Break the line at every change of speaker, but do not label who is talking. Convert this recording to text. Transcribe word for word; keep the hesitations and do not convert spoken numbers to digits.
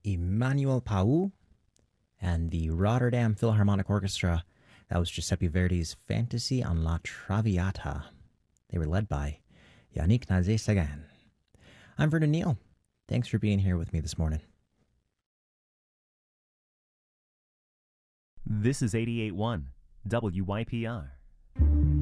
Emmanuel Pau and the Rotterdam Philharmonic Orchestra. That was Giuseppe Verdi's Fantasy on La Traviata. They were led by Yannick Nazé-Sagan. I'm Vernon Neal. Thanks for being here with me this morning.
This is eighty-eight point one W Y P R.